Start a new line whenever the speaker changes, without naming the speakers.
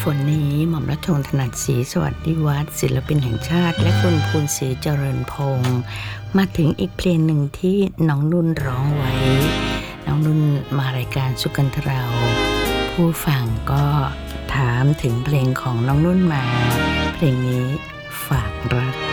ฝนนี้หม่อมราชวงศ์ถนัดศรีสวัสดิวัฒน์ศิลปินแห่งชาติและคุณภูลศรีเจริญพงศ์มาถึงอีกเพลงหนึ่งที่น้องนุ่นร้องไว้น้องนุ่นมารายการสุกันทเราผู้ฟังก็ถามถึงเพลงของน้องนุ่นมาเพลงนี้ฝากรัก